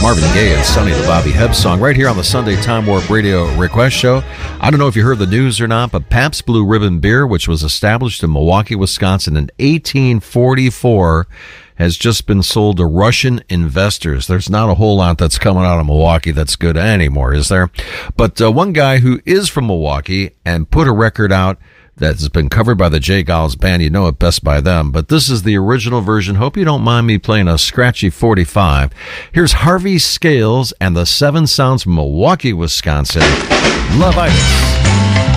Marvin Gaye and Sonny the Bobby Hebb song right here on the Sunday Time Warp Radio Request Show. I don't know if you heard the news or not, but Pabst Blue Ribbon Beer, which was established in Milwaukee, Wisconsin in 1844, has just been sold to Russian investors. There's not a whole lot that's coming out of Milwaukee that's good anymore, is there? But one guy who is from Milwaukee and put a record out that's been covered by the J. Giles Band. You know it best by them. But this is the original version. Hope you don't mind me playing a scratchy 45. Here's Harvey Scales and the Seven Sounds from Milwaukee, Wisconsin. Love Itis.